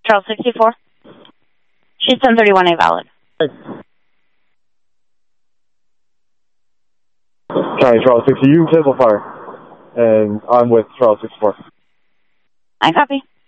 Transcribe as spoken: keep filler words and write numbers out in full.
Charles sixty-four. She's ten thirty-one A valid. Thanks. County Charles sixty, you table fire. And I'm with Charles sixty-four. I copy.